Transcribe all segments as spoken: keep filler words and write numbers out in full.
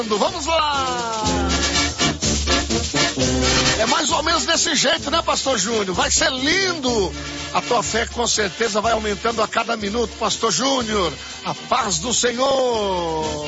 Vamos lá! É mais ou menos desse jeito, né, Pastor Júnior? Vai ser lindo! A tua fé com certeza vai aumentando a cada minuto, Pastor Júnior. A paz do Senhor!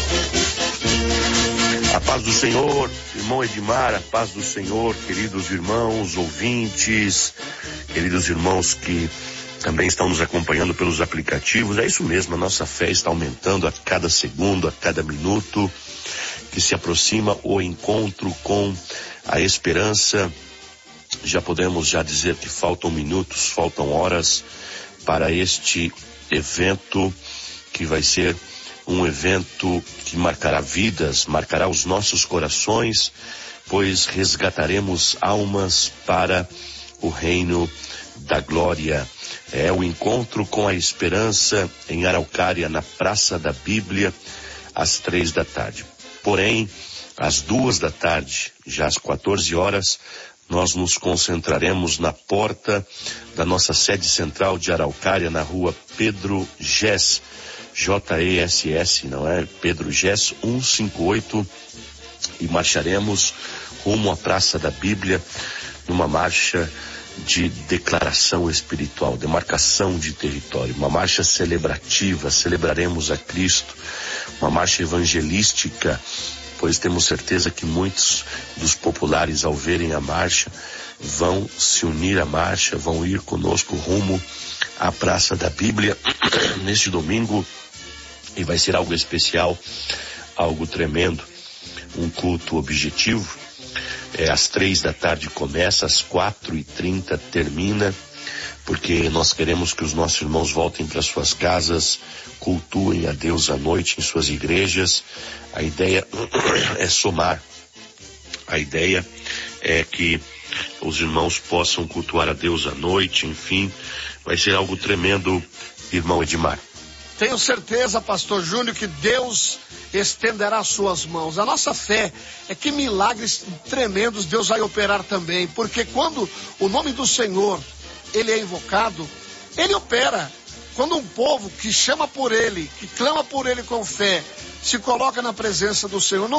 A paz do Senhor, irmão Edmar, a paz do Senhor, queridos irmãos, ouvintes, queridos irmãos que também estão nos acompanhando pelos aplicativos. É isso mesmo, a nossa fé está aumentando a cada segundo, a cada minuto que se aproxima o encontro com a esperança. Já podemos já dizer que faltam minutos, faltam horas para este evento que vai ser um evento que marcará vidas, marcará os nossos corações, pois resgataremos almas para o reino da glória. É o encontro com a esperança em Araucária, na Praça da Bíblia, às três da tarde. Porém, às duas da tarde, já às quatorze horas, nós nos concentraremos na porta da nossa sede central de Araucária, na rua Pedro Gess, J E S S, não é? Pedro Gess, cento e cinquenta e oito, e marcharemos rumo à Praça da Bíblia, numa marcha de declaração espiritual, demarcação de território, uma marcha celebrativa. Celebraremos a Cristo, uma marcha evangelística, pois temos certeza que muitos dos populares, ao verem a marcha, vão se unir à marcha, vão ir conosco rumo à Praça da Bíblia neste domingo, e vai ser algo especial, algo tremendo, um culto objetivo. É, às três da tarde começa, às quatro e trinta termina, porque nós queremos que os nossos irmãos voltem para suas casas, cultuem a Deus à noite em suas igrejas. A ideia é somar, a ideia é que os irmãos possam cultuar a Deus à noite, enfim, vai ser algo tremendo, irmão Edmar. Tenho certeza, Pastor Júnior, que Deus estenderá suas mãos. A nossa fé é que milagres tremendos Deus vai operar também, porque quando o nome do Senhor, ele é invocado, ele opera. Quando um povo que chama por ele, que clama por ele com fé, se coloca na presença do Senhor, não